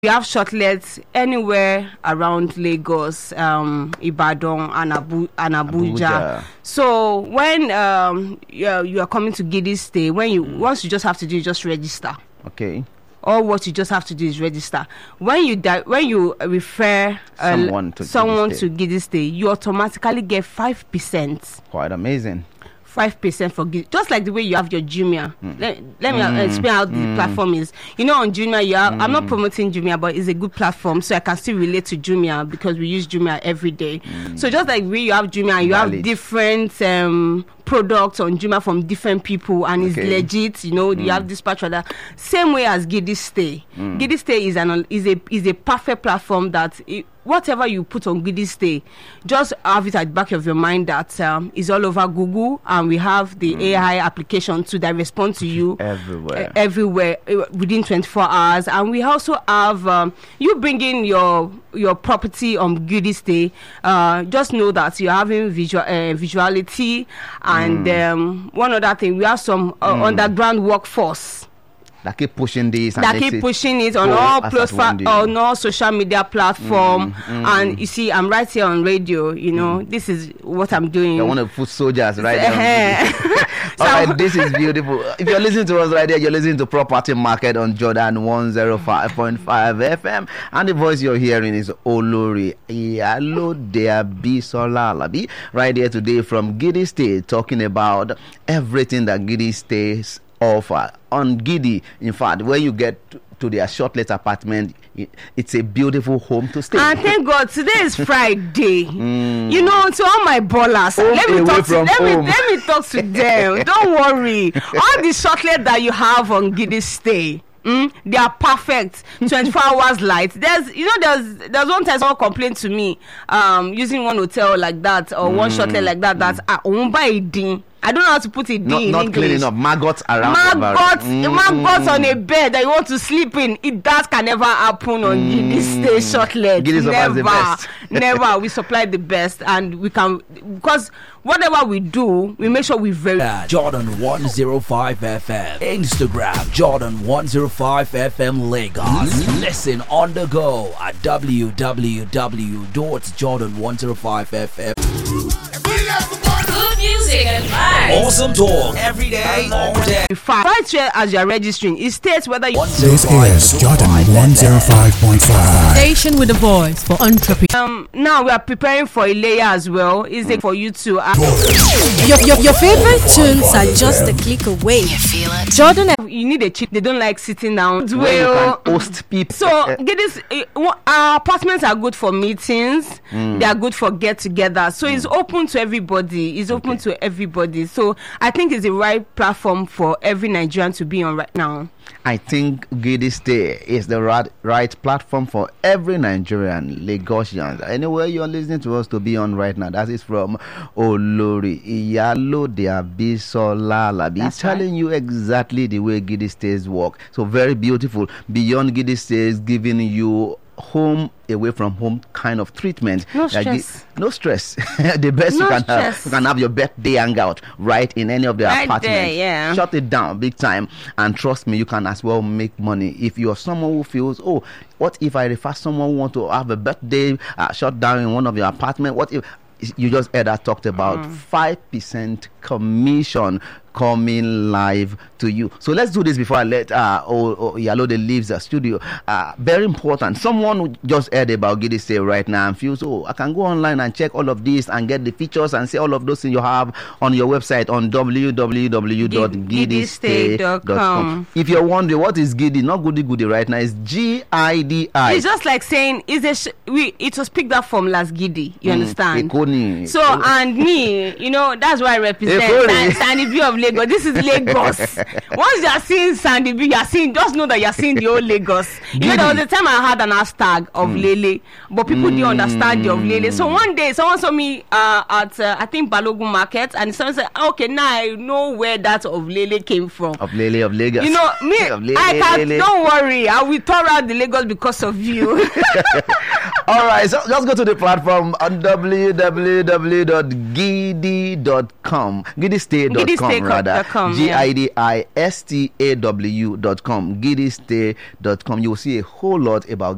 We have shotlets anywhere around Lagos, Ibadan, and Abuja. So when you are coming to Gidi Stay, once you just have to do is just register. Okay. All what you just have to do is register. When you refer someone to Gidi Stay, you automatically get 5%. Quite amazing. 5% for Gidi, just like the way you have your Jumia. Let me explain how the platform is. You know, on Jumia, you have. I'm not promoting Jumia, but it's a good platform, so I can still relate to Jumia because we use Jumia every day. So just like where you have Jumia, you have different products on Jumia from different people, and it's legit. You know, you have dispatch order. Same way as Gidi Stay. Gidi Stay is a perfect platform that. Whatever you put on Gidi Stay, just have it at the back of your mind that is all over Google, and we have the AI application that respond to you everywhere within 24 hours. And we also have you bring in your property on Gidi Stay. Just know that you're having visuality, and one other thing, we have some underground workforce. That keep pushing this and that keep pushing it on all social media platform. And you see, I'm right here on radio. You know, this is what I'm doing. I want to put soldiers right there. All right, this is beautiful. If you're listening to us right there, you're listening to Property Market on Jordan 105.5 FM, and the voice you're hearing is Olori Bisola Alabi right here today from Gidi Stay, talking about everything that Gidi Stays offer on Gidi. In fact, when you get to their shortlet apartment, it's a beautiful home to stay. And thank God today is Friday. You know, to all my ballers, let me talk to them. Don't worry, all the shortlet that you have on Gidi Stay, they are perfect. 24 hours light. There's one time someone complained to me using one hotel like that or one shortlet like that owned by a ding. I don't know how to put it in English. Not cleaning up. Maggots around. Maggots on a bed that you want to sleep in. That can never happen on Gidi Stay shortlet. Never. We supply the best, and we can, because whatever we do, we make sure we verify. Jordan 105 FM. Instagram Jordan 105 FM Lagos. Listen on the go at www.jordan105fm. Good music and vibes. Awesome talk every day, all day. Right here as you're registering, it states whether you. This is Jordan 105.5. Station with a voice for entrepreneurs. Now we are preparing for Ileya as well. Is it for you to? Your favorite tunes are just a click away. You feel it? Jordan. You need a chick. They don't like sitting down. Well, you can host people. So get this. Our apartments are good for meetings. They are good for get-together. So it's open to everybody. It's open to everybody. So I think it's the right platform for every Nigerian to be on right now. I think Gidi Stay is the right platform for every Nigerian, Lagosian. Anywhere you're listening to us to be on right now, that is from Olori Bisola Alabi, telling you exactly the way Gidi Stays work. So very beautiful. Beyond Gidi Stays, giving you home away from home kind of treatment. No stress. No stress. The best you can have. You can have your birthday hangout right in any of the apartments. There, Shut it down big time, and trust me, you can as well make money. If you're someone who feels, what if I refer someone who want to have a birthday shut down in one of your apartments? What if you just heard that talked about 5% commission coming live to you. So let's do this before I let Yalode leaves the studio. Very important. Someone who just heard about Gidi Stay right now and feels, I can go online and check all of this and get the features and see all of those things you have on your website on www.gidistay.com. If you're wondering what is Gidi, not goody right now, it's GIDI. It's just like saying it was picked up from Las Gidi. You understand? Ekoni. So and me, that's why I represent Sandy B of Lagos. This is Lagos. Once you are seeing Sandy B, just know that you are seeing the old Lagos. There was a time I had an hashtag of Lele, but people didn't understand the of Lele. So one day someone saw me at I think Balogun Market, and someone said, okay, now I know where that of Lele came from. Of Lele of Lagos. Me, I can't. Don't worry, I will tour out the Lagos because of you. All right, so just go to the platform on www.gidi.com. GidiStay.com rather. GIDISTAW.com. GidiStay.com. You will see a whole lot about